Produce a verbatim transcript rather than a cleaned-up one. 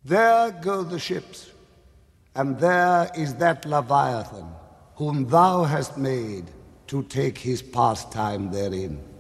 There go the ships, and there is that Leviathan, whom thou hast made to take his pastime therein.